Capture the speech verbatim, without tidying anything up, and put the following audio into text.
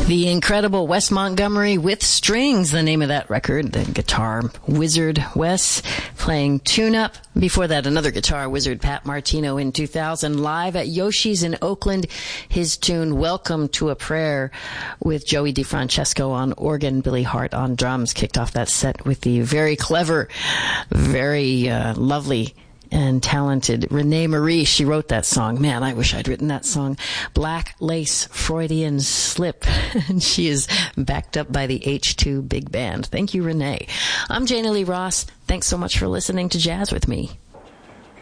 The incredible Wes Montgomery with Strings, the name of that record. The guitar wizard Wes playing Tune Up. Before that, another guitar wizard, Pat Martino, in two thousand, live at Yoshi's in Oakland. His tune, Welcome to a Prayer, with Joey DeFrancesco on organ, Billy Hart on drums, kicked off that set with the very clever, very uh, lovely and talented Renee Marie. She wrote that song. Man, I wish I'd written that song. Black Lace Freudian Slip. And she is backed up by the H two Big Band. Thank you, Renee. I'm Jana Lee Ross. Thanks so much for listening to Jazz with Me.